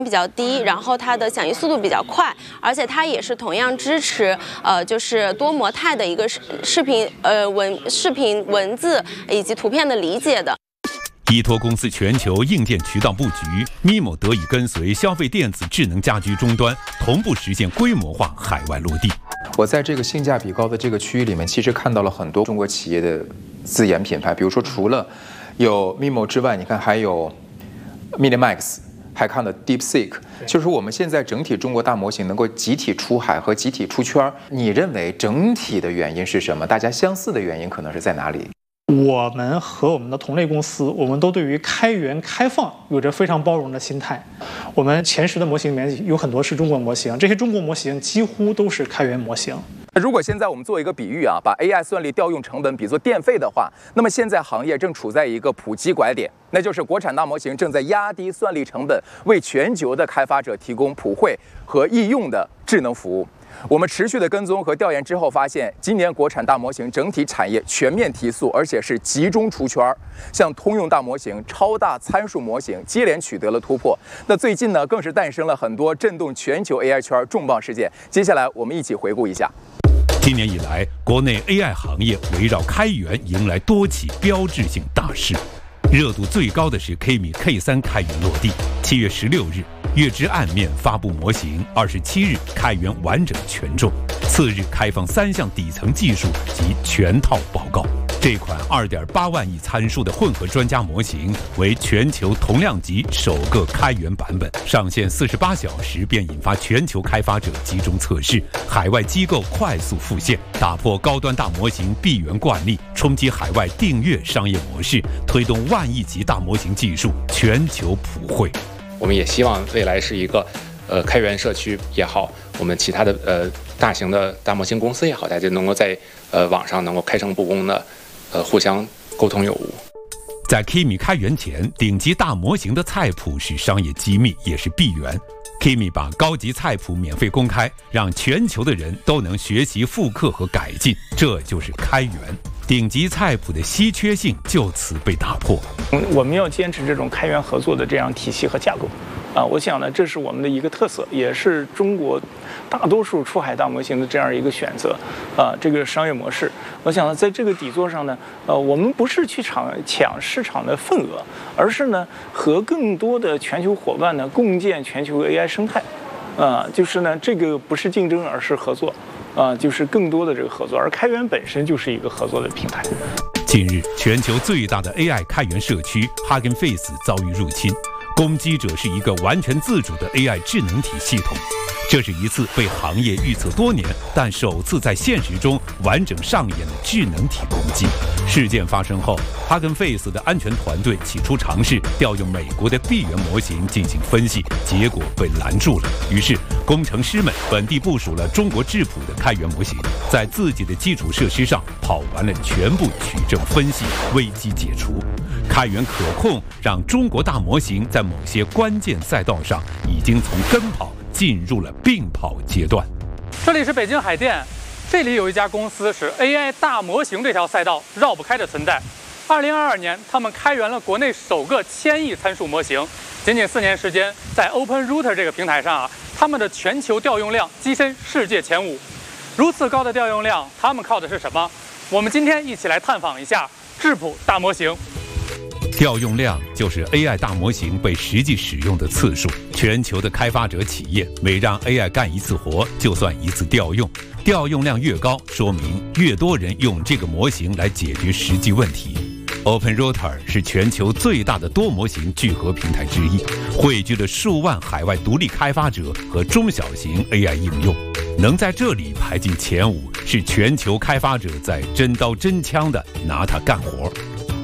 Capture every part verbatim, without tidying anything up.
比较低，然后它的响应速度比较快，而且它也是同样支持呃就是多模态的一个视视频呃文视频文字以及图片的理解的。 依托公司全球硬件渠道布局 ，M I M O 得以跟随消费电子智能家居终端，同步实现规模化海外落地。 我在这个性价比高的这个区域里面，其实看到了很多中国企业的自研品牌，比如说除了有 M I M O 之外，你看还有 MiniMax。还看了 DeepSeek， 就是我们现在整体中国大模型能够集体出海和集体出圈，你认为整体的原因是什么？大家相似的原因可能是在哪里？ 我们和我们的同类公司，我们都对于开源开放有着非常包容的心态。我们前十的模型里面有很多是中国模型，这些中国模型几乎都是开源模型。 如果现在我们做一个比喻啊，把 A I 算力调用成本比作电费的话，那么现在行业正处在一个普及拐点，那就是国产大模型正在压低算力成本，为全球的开发者提供普惠和易用的智能服务。我们持续的跟踪和调研之后发现，今年国产大模型整体产业全面提速，而且是集中出圈。像通用大模型、超大参数模型接连取得了突破。那最近呢，更是诞生了很多震动全球 A I 圈重磅事件。接下来我们一起回顾一下。 今年以来，国内 A I 行业围绕开源迎来多起标志性大事。热度最高的是 K M I K 三开源落地，七月十六日，月之暗面发布模型，二十七日开源完整权重，次日开放三项底层技术及全套报告。这款 二点八万亿参数的混合专家模型为全球同量级首个开源版本，上线四十八小时便引发全球开发者集中测试，海外机构快速复现，打破高端大模型闭源惯例，冲击海外订阅商业模式，推动万亿级大模型技术全球普惠。 我们也希望未来是一个呃开源社区也好，我们其他的呃大型的大模型公司也好，大家能够在呃网上能够开诚布公的呃互相沟通有无。 在 K M I 开源前，顶级大模型的菜谱是商业机密，也是闭源。K M I 把高级菜谱免费公开，让全球的人都能学习复刻和改进，这就是开源。顶级菜谱的稀缺性就此被打破。 我们要坚持这种开源合作的这样体系和架构，啊，我想呢，这是我们的一个特色，也是中国大多数出海大模型的这样一个选择，啊，这个商业模式。我想呢，在这个底座上呢，呃，我们不是去抢抢市场的份额，而是呢，和更多的全球伙伴呢共建全球 A I 生态，啊，就是呢，这个不是竞争，而是合作。啊，就是更多的这个合作，而开源本身就是一个合作的平台。 近日，全球最大的 A I 开源社区 Hugging Face 遭遇入侵，攻击者是一个完全自主的 A I 智能体系统。这是一次被行业预测多年，但首次在现实中完整上演的智能体攻击。事件发生后 ，Hugging Face 的安全团队起初尝试调用美国的闭源模型进行分析，结果被拦住了。于是，工程师们本地部署了中国智谱的开源模型，在自己的基础设施上跑完了全部取证分析，危机解除。开源可控，让中国大模型在某些关键赛道上已经从跟跑进入了并跑阶段。 这里是北京海淀，这里有一家公司是 A I 大模型这条赛道绕不开的存在。二零二二年，他们开源了国内首个千亿参数模型。仅仅四年时间，在 OpenRouter 这个平台上啊，他们的全球调用量跻身世界前五。如此高的调用量，他们靠的是什么？我们今天一起来探访一下智谱大模型。 调用量就是 A I 大模型被实际使用的次数。全球的开发者企业每让 A I 干一次活，就算一次调用。调用量越高，说明越多人用这个模型来解决实际问题。OpenRouter 是全球最大的多模型聚合平台之一，汇聚了数万海外独立开发者和中小型 A I 应用。能在这里排进前五，是全球开发者在真刀真枪的拿它干活。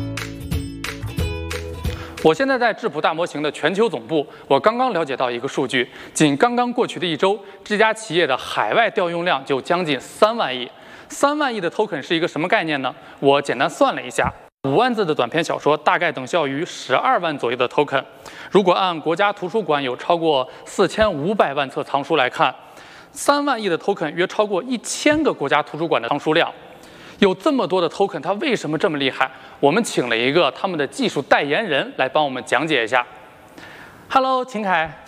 我现在在智谱大模型的全球总部，我刚刚了解到一个数据，仅刚刚过去的一周，这家企业的海外调用量就将近三万亿。三万亿的 token 是一个什么概念呢？我简单算了一下，五万字的短篇小说大概等效于十二万左右的 token。如果按国家图书馆有超过四千五百万册藏书来看，三万亿的 token 约超过一千个国家图书馆的藏书量。有这么多的 token， 它为什么这么厉害？我们请了一个他们的技术代言人来帮我们讲解一下。Hello， 秦凯。